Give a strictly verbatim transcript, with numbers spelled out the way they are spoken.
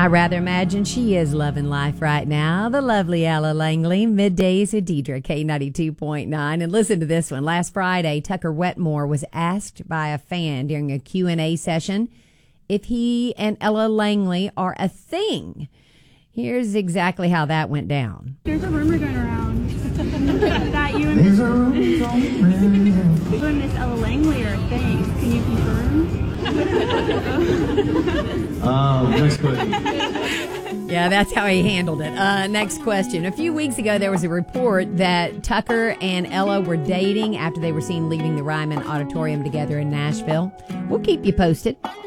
I rather imagine she is loving life right now. The lovely Ella Langley, Middays with Deidre, K ninety-two point nine. And listen to this one. Last Friday, Tucker Wetmore was asked by a fan during a Q and A session if he and Ella Langley are a thing. Here's exactly how that went down. There's a rumor going around that you and Miss you and Miss Ella Langley are a thing. Can you confirm? Um, next question. Yeah, that's how he handled it. Uh, next question. A few weeks ago, there was a report that Tucker and Ella were dating after they were seen leaving the Ryman Auditorium together in Nashville. We'll keep you posted.